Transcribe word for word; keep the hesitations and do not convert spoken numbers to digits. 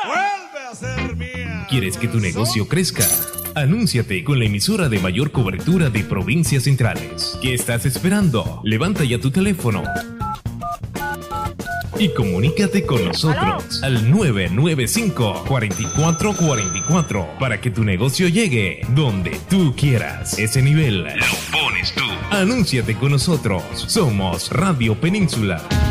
Vuelve a ser mía. ¿Quieres que tu negocio crezca? Anúnciate con la emisora de mayor cobertura de provincias centrales. ¿Qué estás esperando? Levanta ya tu teléfono y comunícate con nosotros al nueve nueve cinco, cuatro cuatro cuatro cuatro para que tu negocio llegue donde tú quieras. Ese nivel lo pones tú. Anúnciate con nosotros. Somos Radio Península.